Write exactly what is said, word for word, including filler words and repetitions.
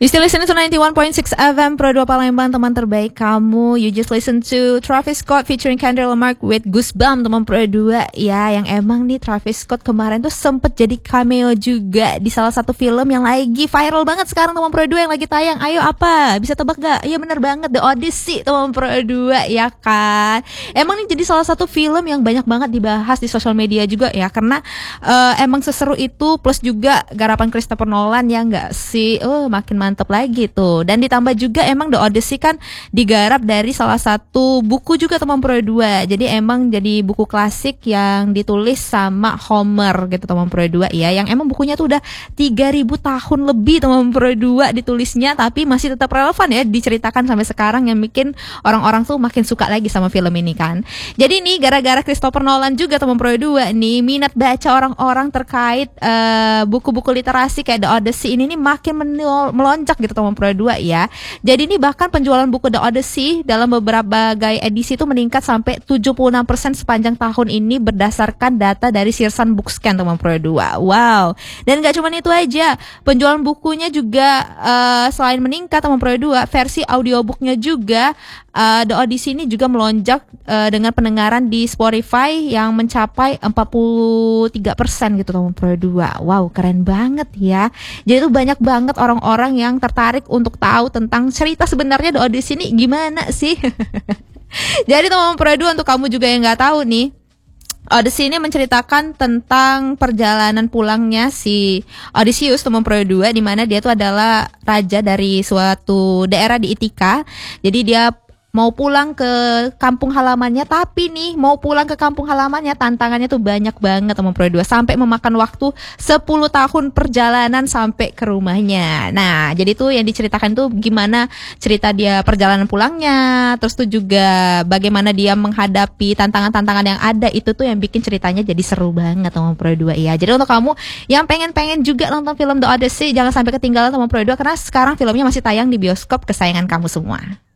You still listening to ninety-one point six F M Pro dua Palembang, teman terbaik kamu. You just listen to Travis Scott featuring Kendrick Lamar with Goosebumps, teman Pro dua. Ya, yang emang nih Travis Scott kemarin tuh sempet jadi cameo juga di salah satu film yang lagi viral banget sekarang, teman Pro dua, yang lagi tayang. Ayo apa? Bisa tebak gak? Iya bener banget, The Odyssey, teman Pro dua, ya kan? Emang nih jadi salah satu film yang banyak banget dibahas di sosial media juga ya, karena uh, emang seseru itu, plus juga garapan Christopher Nolan, ya nggak sih? Oh, makin mantep lagi tuh. Dan ditambah juga emang The Odyssey kan digarap dari salah satu buku juga, teman Pro dua. Jadi emang jadi buku klasik yang ditulis sama Homer gitu, teman Pro dua ya. Yang emang bukunya tuh udah tiga ribu tahun lebih, teman Pro dua, ditulisnya, tapi masih tetap relevan ya diceritakan sampai sekarang, yang bikin orang-orang tuh makin suka lagi sama film ini kan. Jadi nih gara-gara Christopher Nolan juga, teman Pro dua nih, minat baca orang-orang terkait uh, buku-buku literasi kayak The Odyssey ini nih makin melonjak gitu, teman Pro dua ya. Jadi ini bahkan penjualan buku The Odyssey dalam beberapa gaya edisi itu meningkat sampai tujuh puluh enam persen sepanjang tahun ini berdasarkan data dari Sirsan Bookscan, teman Pro dua. Wow. Dan gak cuma itu aja, penjualan bukunya juga uh, selain meningkat, teman Pro dua, versi audiobooknya juga uh, The Odyssey ini juga melonjak uh, dengan pendengaran di Spotify yang mencapai empat puluh tiga persen gitu, teman Pro dua. Wow, keren banget ya. Jadi tuh banyak banget orang-orang yang tertarik untuk tahu tentang cerita sebenarnya The Odyssey ini gimana sih. Jadi teman Pro dua, untuk kamu juga yang nggak tahu nih, Odyssey ini menceritakan tentang perjalanan pulangnya si Odysseus, teman Pro dua, di mana dia tuh adalah raja dari suatu daerah di Ithaka. Jadi dia mau pulang ke kampung halamannya, tapi nih mau pulang ke kampung halamannya tantangannya tuh banyak banget, teman Pro dua, sampai memakan waktu sepuluh tahun perjalanan sampai ke rumahnya. Nah, jadi tuh yang diceritakan tuh gimana cerita dia perjalanan pulangnya, terus tuh juga bagaimana dia menghadapi tantangan-tantangan yang ada, itu tuh yang bikin ceritanya jadi seru banget, teman Pro dua ya. Jadi untuk kamu yang pengen-pengen juga nonton film The Odyssey, jangan sampai ketinggalan, teman Pro dua, karena sekarang filmnya masih tayang di bioskop kesayangan kamu semua.